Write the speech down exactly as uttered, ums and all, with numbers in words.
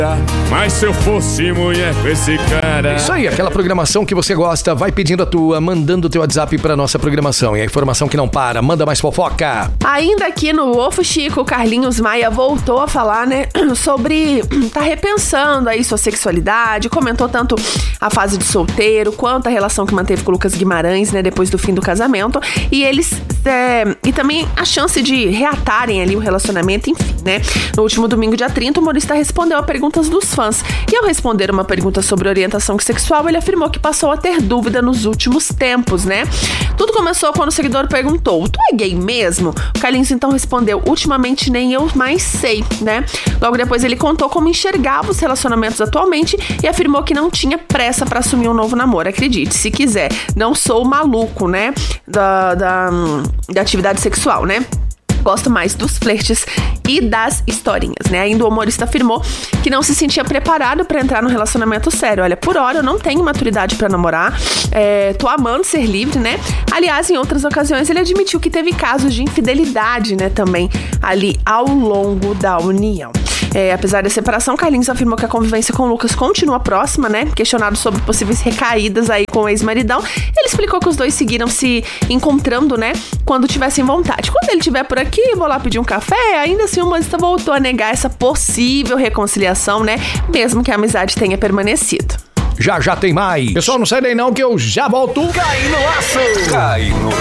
Mas se eu fosse mulher com esse cara... Isso aí, aquela programação que você gosta, vai pedindo a tua, mandando o teu WhatsApp pra nossa programação. E a informação que não para, manda mais fofoca. Ainda aqui no Ofo Chico, o Carlinhos Maia voltou a falar, né, sobre tá repensando aí sua sexualidade, comentou tanto a fase de solteiro, quanto a relação que manteve com o Lucas Guimarães, né, depois do fim do casamento. E eles, é, e também a chance de reatarem ali o relacionamento, enfim, né. No último domingo, dia trinta, o humorista respondeu a perguntas dos fãs. E ao responder uma pergunta sobre orientação sexual, ele afirmou que passou a ter dúvida nos últimos tempos, né? Tudo começou quando o seguidor perguntou: tu é gay mesmo? O Carlinhos então respondeu: ultimamente nem eu mais sei, né? Logo depois ele contou como enxergava os relacionamentos atualmente e afirmou que não tinha pressa pra assumir um novo namoro. Acredite, se quiser. Não sou maluco, né? Da, da, da atividade sexual, né? Gosto mais dos flertes e das historinhas, né? Ainda o humorista afirmou que não se sentia preparado pra entrar num relacionamento sério. Olha, por hora eu não tenho maturidade pra namorar, é, tô amando ser livre, né? Aliás, em outras ocasiões ele admitiu que teve casos de infidelidade, né? Também ali ao longo da união. É, apesar da separação, Carlinhos afirmou que a convivência com o Lucas continua próxima, né? Questionado sobre possíveis recaídas aí com o ex-maridão, ele explicou que os dois seguiram se encontrando, né? Quando tivessem vontade. Quando ele estiver por aqui, vou lá pedir um café. Ainda assim, o humorista voltou a negar essa possível reconciliação, né? Mesmo que a amizade tenha permanecido. Já, já tem mais. Pessoal, não sai daí não que eu já volto. Cai no laço. Cai no